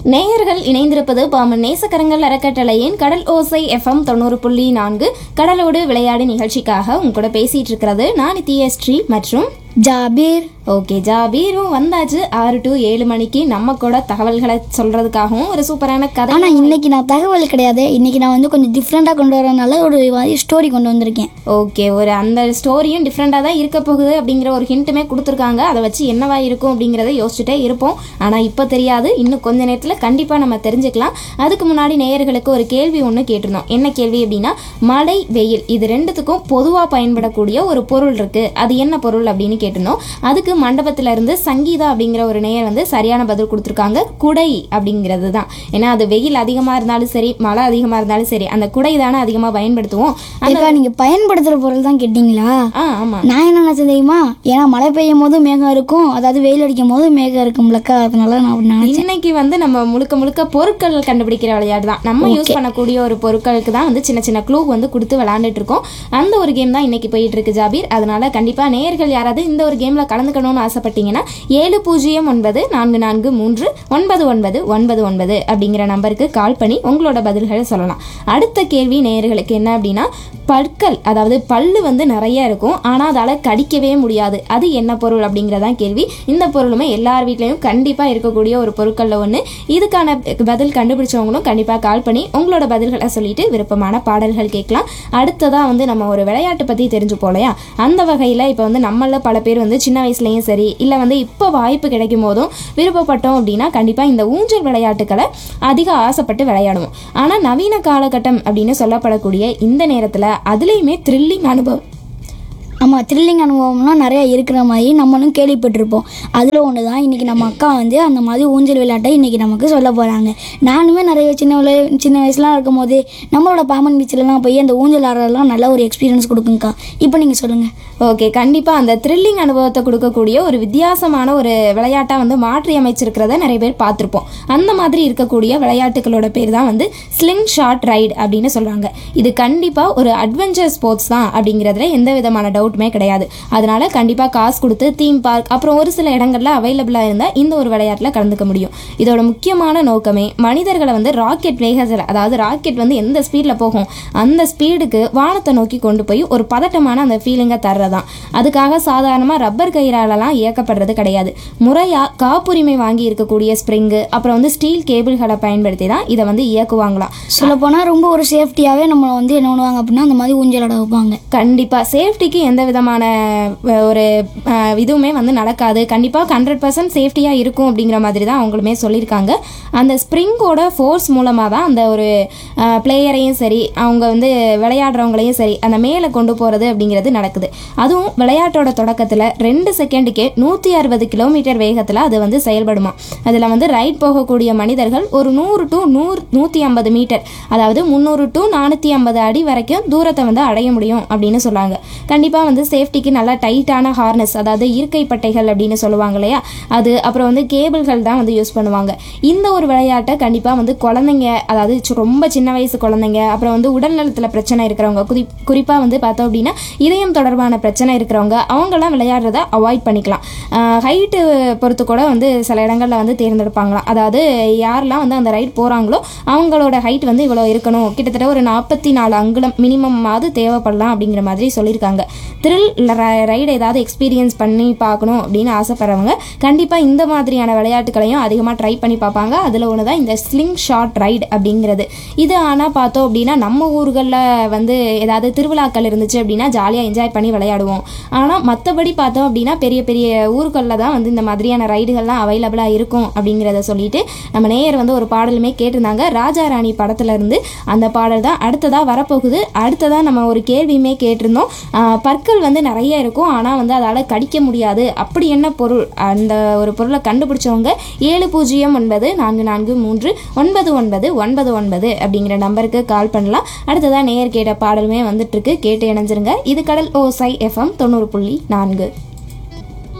நேயர்கள் இணைந்திருப்பது பாமன் நேசக்கரங்கள் அறக்கட்டளையின் கடல் ஓசை FM 90.4 கடலோடு விளையாடு நிகழ்ச்சிக்காக உங்க கூட பேசிட்டு இருக்கிறது நான் நித்யஸ்ரீ மற்றும் ஜாபீர். ஓகே, ஜாபீரும் வந்தாச்சு 6 to 7 மணிக்கு நம்ம கூட தகவல்களை சொல்றதுக்காகவும் ஒரு சூப்பரான கதை. ஆனால் இன்னைக்கு நான் தகவல் கிடையாது, இன்னைக்கு நான் வந்து கொஞ்சம் டிஃப்ரெண்டாக கொண்டு வரனால ஒரு ஸ்டோரி கொண்டு வந்திருக்கேன். ஓகே, ஒரு அந்த ஸ்டோரியும் டிஃப்ரெண்டாக தான் இருக்க போகுது அப்படிங்கிற ஒரு ஹிண்ட்டுமே கொடுத்துருக்காங்க. அதை வச்சு என்னவா இருக்கும் அப்படிங்கிறத யோசிச்சுட்டே இருப்போம். ஆனால் இப்போ தெரியாது, இன்னும் கொஞ்ச நேரத்தில் கண்டிப்பாக நம்ம தெரிஞ்சுக்கலாம். அதுக்கு முன்னாடி நேயர்களுக்கு ஒரு கேள்வி ஒன்று கேட்டிருந்தோம். என்ன கேள்வி அப்படின்னா, மழை வெயில் இது ரெண்டுத்துக்கும் பொதுவாக பயன்படக்கூடிய ஒரு பொருள் இருக்கு, அது என்ன பொருள் அப்படின்னு கேட்டிருந்தோம். அதுக்கு மண்டபத்துல இருந்து சங்கீதா அப்படிங்கிற ஒரு நேயர் வந்து சரியான பதில் கொடுத்துருக்காங்க. குடை அப்படிங்கிறது தான். ஏன்னா அது வெயில் அதிகமா இருந்தாலும் சரி, மழை அதிகமா இருந்தாலும் சரி, அந்த குடை தானே அதிகமா பயன்படுத்துவோம். நீங்க பயன்படுத்துற பொருள் தான் கேட்டீங்களா? ஆமா. நான் என்ன நினைச்சேன் தெரியுமா, ஏன்னா மழை பெய்யும் போது மேகம் இருக்கும், அதாவது வெயில் அடிக்கும் போது மேகம் இருக்கும்லக்கா, அதனால நான் இன்னைக்கு வந்து நம்ம முழுக்க முழுக்க பொருட்கள் கண்டுபிடிக்கிற விளையாட்டு தான். நம்ம யூஸ் பண்ணக்கூடிய ஒரு பொருட்களுக்கு தான் வந்து சின்ன சின்ன க்ளூ வந்து கொடுத்து விளையாண்டுட்டு இருக்கோம். அந்த ஒரு கேம் தான் இன்னைக்கு போயிட்டு இருக்கு ஜாபீர். அதனால கண்டிப்பா நேயர்கள் யாராவது இந்த ஒரு கேம்ல கலந்துக்கணும்னு ஆசைப்பட்டீங்கன்னா 7094999999 அப்படிங்கிற நம்பருக்கு கால் பண்ணி உங்களோட பதில்களை சொல்லலாம். அடுத்த கேள்வி நேயர்களுக்கு என்ன அப்படின்னா, பற்கள் அதாவது பல்லு வந்து நிறைய இருக்கும், ஆனால் அதால் கடிக்கவே முடியாது, அது என்ன பொருள் அப்படிங்கிறதான் கேள்வி. இந்த பொருளுமே எல்லார் வீட்லையும் கண்டிப்பாக இருக்கக்கூடிய ஒரு பொருட்களில் ஒன்று. இதுக்கான பதில் கண்டுபிடிச்சவங்களும் கண்டிப்பாக கால் பண்ணி உங்களோட பதில்களை சொல்லிட்டு விருப்பமான பாடல்கள் கேட்கலாம். அடுத்ததாக வந்து நம்ம ஒரு விளையாட்டு பற்றி தெரிஞ்சு போலையா, அந்த வகையில் இப்போ வந்து நம்மள பல பேர் வந்து சின்ன வயசுலேயும் சரி, இல்லை வந்து இப்போ வாய்ப்பு கிடைக்கும் போதும் விருப்பப்பட்டோம் அப்படின்னா கண்டிப்பாக இந்த ஊஞ்சல் விளையாட்டுக்களை அதிக ஆசைப்பட்டு விளையாடுவோம். ஆனால் நவீன காலகட்டம் அப்படின்னு சொல்லப்படக்கூடிய இந்த நேரத்தில் அதுலேயுமே த்ரில்லிங் அனுபவம். ஆமாம், த்ரில்லிங் அனுபவம்லாம் நிறையா இருக்கிற மாதிரி நம்மளும் கேள்விப்பட்டிருப்போம். அதில் ஒன்று தான் இன்றைக்கி நம்ம அக்கா வந்து அந்த மாதிரி ஊஞ்சல் விளையாட்டை இன்றைக்கி நமக்கு சொல்ல போகிறாங்க. நானுமே நிறைய சின்ன வயசுலாம் இருக்கும் போது நம்மளோட பாமன் பீச்சிலலாம் போய் அந்த ஊஞ்சல் ஆடுறதுலாம் நல்ல ஒரு எக்ஸ்பீரியன்ஸ் கொடுக்குங்கக்கா. இப்போ நீங்கள் சொல்லுங்கள். ஓகே, கண்டிப்பாக அந்த த்ரில்லிங் அனுபவத்தை கொடுக்கக்கூடிய ஒரு வித்தியாசமான ஒரு விளையாட்டாக வந்து மாற்றி அமைச்சிருக்கிறத நிறைய பேர் பார்த்துருப்போம். அந்த மாதிரி இருக்கக்கூடிய விளையாட்டுகளோட பேர் தான் வந்து ஸ்லிங் ஷாட் ரைடு அப்படின்னு சொல்கிறாங்க. இது கண்டிப்பாக ஒரு அட்வென்ச்சர் ஸ்போர்ட்ஸ் தான் அப்படிங்கிறதுல எந்த விதமான டவுட்டுமே கிடையாது. அதனால கண்டிப்பாக காசு கொடுத்து தீம் பார்க் அப்புறம் ஒரு சில இடங்கள்ல அவைலபிளாக இருந்தால் இந்த ஒரு விளையாட்டில் கலந்துக்க முடியும். இதோட முக்கியமான நோக்கமே மனிதர்களை வந்து ராக்கெட் வேகத்தில், அதாவது ராக்கெட் வந்து எந்த ஸ்பீடில் போகும் அந்த ஸ்பீடுக்கு வானத்தை நோக்கி கொண்டு போய் ஒரு பதட்டமான அந்த ஃபீலிங்கை தர்றதான். அதுக்காக சாதாரணமாக ரப்பர் கயிறாலலாம் இயக்கப்படுறது கிடையாது. முறையாக காப்புரிமை வாங்கி இருக்கக்கூடிய ஸ்ப்ரிங்கு அப்புறம் வந்து ஸ்டீல் கேபிள்களை பயன்படுத்தி தான் இதை வந்து இயக்குவாங்களாம். சொல்லப்போனால் ரொம்ப ஒரு சேஃப்டியாகவே நம்ம வந்து என்ன பண்ணுவாங்க அப்படின்னா அந்த மாதிரி ஊஞ்சலாட வைப்பாங்க. கண்டிப்பாக சேஃப்டிக்கு எந்த விதமான ஒரு இதுவுமே வந்து நடக்காது. கண்டிப்பாக 100% சேஃப்டியாக இருக்கும் அப்படிங்கிற மாதிரி தான் அவங்களுமே சொல்லியிருக்காங்க. அந்த ஸ்ப்ரிங்கோட ஃபோர்ஸ் மூலமாக தான் அந்த ஒரு பிளேயரையும் சரி, அவங்க வந்து விளையாடுறவங்களையும் சரி, அந்த மேலே கொண்டு போகிறது அப்படிங்கிறது நடக்குது. அதுவும் விளையாட்டோட தொடக்கத்தில் 2 செகண்டுக்கே 160 கிலோமீட்டர் வேகத்தில் அது வந்து செயல்படுமா. அதில் வந்து ரைட் போகக்கூடிய மனிதர்கள் ஒரு 100 to 150 மீட்டர், அதாவது 300 to 450 அடி வரைக்கும் தூரத்தை வந்து அடைய முடியும் அப்படின்னு சொல்லாங்க. கண்டிப்பாக வந்து சேஃப்டிக்கு நல்லா டைட்டான ஹார்னஸ், அதாவது இருக்கை பட்டைகள் அப்படின்னு சொல்லுவாங்க இல்லையா, அது அப்புறம் வந்து கேபிள்கள் தான் வந்து யூஸ் பண்ணுவாங்க. இந்த ஒரு விளையாட்டை கண்டிப்பாக வந்து குழந்தைங்க, அதாவது ரொம்ப சின்ன வயசு குழந்தைங்க, அப்புறம் வந்து உடல் நலத்தில் பிரச்சனை இருக்கிறவங்க, குறிப்பாக வந்து பார்த்தோம் அப்படின்னா இதயம் தொடர்பான பிரச்சனை இருக்கிறவங்க அவங்கெல்லாம் விளையாடுறத அவாய்ட் பண்ணிக்கலாம். ஹைட்டு பொறுத்து கூட வந்து சில இடங்களில் வந்து தேர்ந்தெடுப்பாங்களாம். அதாவது யாரெல்லாம் வந்து அந்த ரைட் போகிறாங்களோ அவங்களோட ஹைட் வந்து இவ்வளோ இருக்கணும், கிட்டத்தட்ட ஒரு 44 அங்குலம் மினிமம்மாவது தேவைப்படலாம் அப்படிங்கிற மாதிரி சொல்லியிருக்காங்க. த்ரில் ரைடு ஏதாவது எக்ஸ்பீரியன்ஸ் பண்ணி பார்க்கணும் அப்படின்னு ஆசைப்படுறவங்க கண்டிப்பாக இந்த மாதிரியான விளையாட்டுகளையும் அதிகமாக ட்ரை பண்ணி பார்ப்பாங்க. அதில் ஒன்று தான் இந்த ஸ்லிங் ஷாட் ரைடு அப்படிங்கிறது. இது ஆனால் பார்த்தோம் அப்படின்னா நம்ம ஊர்களில் வந்து ஏதாவது திருவிழாக்கள் இருந்துச்சு அப்படின்னா ஜாலியாக என்ஜாய் பண்ணி விளையாடுவோம். ஆனால் மற்றபடி பார்த்தோம் அப்படின்னா பெரிய பெரிய ஊர்களில் தான் வந்து இந்த மாதிரியான ரைடுகள்லாம் அவைலபிளாக இருக்கும் அப்படிங்கிறத சொல்லிட்டு நம்ம நேயர் வந்து ஒரு பாடலுமே கேட்டிருந்தாங்க. ராஜா ராணி படத்துல இருந்து அந்த பாடல் தான் அடுத்ததாக வரப்போகுது. அடுத்ததாக நம்ம ஒரு கேள்வியுமே கேட்டிருந்தோம். பற்கள் வந்து நிறைய இருக்கும், ஆனால் வந்து அதால் கடிக்க முடியாது, அப்படி என்ன பொருள்? அந்த ஒரு பொருளை கண்டுபிடிச்சவங்க 7094439999 அப்படிங்கிற நம்பருக்கு கால் பண்ணலாம். அடுத்ததாக நேயர் கேட்ட பாடலுமே வந்துட்டு இருக்கு, கேட்டு இணைஞ்சிருங்க. இது கடல் ஓசை FM 90.4.